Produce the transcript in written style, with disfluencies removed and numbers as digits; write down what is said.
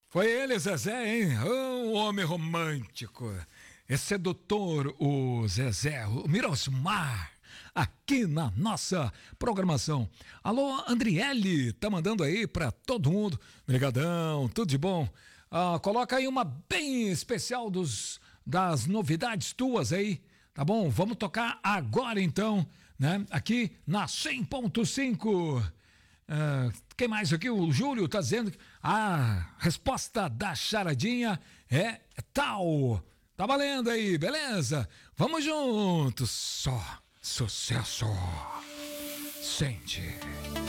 Foi ele, Zezé, hein? Um homem romântico. É sedutor, o Zezé, o Mirosmar, aqui na nossa programação. Alô, Andriele, tá mandando aí pra todo mundo. Brigadão, tudo de bom. Coloca aí uma bem especial das novidades tuas aí, tá bom? Vamos tocar agora então, né? Aqui na 100.5. Quem mais aqui? O Júlio tá dizendo que a resposta da charadinha é tal. Tá valendo aí, beleza? Vamos juntos. Só sucesso. Sente.